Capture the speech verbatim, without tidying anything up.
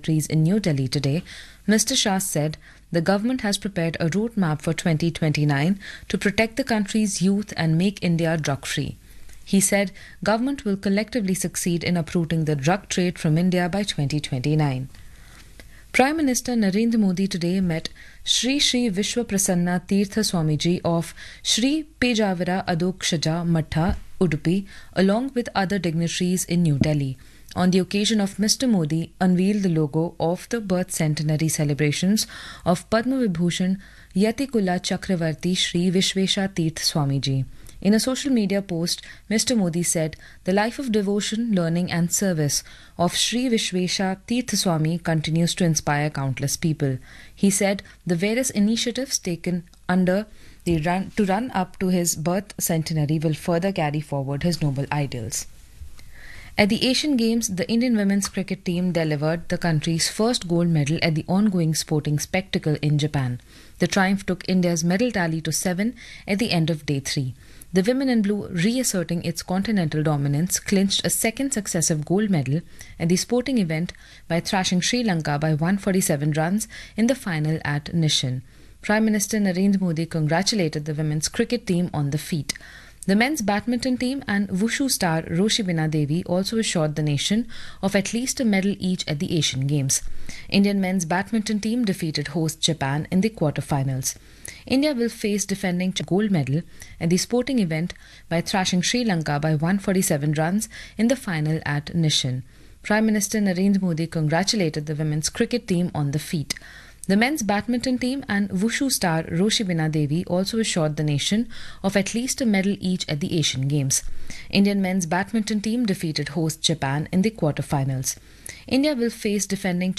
countries in New Delhi today, Mister Shah said the government has prepared a roadmap for twenty twenty-nine to protect the country's youth and make India drug-free. He said government will collectively succeed in uprooting the drug trade from India by twenty twenty-nine. Prime Minister Narendra Modi today met Shri Shri Vishwa Prasanna Tirtha Swamiji of Shri Pejavara Adokshaja Mattha, Udupi, along with other dignitaries in New Delhi. On the occasion of Mister Modi unveiled the logo of the birth centenary celebrations of Padma Vibhushan Yatikula Chakravarti Shri Vishwesha Tirth Swamiji. In a social media post, Mister Modi said the life of devotion, learning and service of Shri Vishwesha Tirth Swami continues to inspire countless people. He said the various initiatives taken under the run to run up to his birth centenary will further carry forward his noble ideals. At the Asian Games, the Indian women's cricket team delivered the country's first gold medal at the ongoing sporting spectacle in Japan. The triumph took India's medal tally to seven at the end of day three. The women in blue, reasserting its continental dominance, clinched a second successive gold medal at the sporting event by thrashing Sri Lanka by one hundred forty-seven runs in the final at Nishan. Prime Minister Narendra Modi congratulated the women's cricket team on the feat. The men's badminton team and wushu star Roshibina Devi also assured the nation of at least a medal each at the Asian Games. Indian men's badminton team defeated host Japan in the quarterfinals. India will face defending gold medal at the sporting event by thrashing Sri Lanka by one hundred forty-seven runs in the final at Nishan. Prime Minister Narendra Modi congratulated the women's cricket team on the feat. The men's badminton team and wushu star Roshibina Devi also assured the nation of at least a medal each at the Asian Games. Indian men's badminton team defeated host Japan in the quarterfinals. India will face defending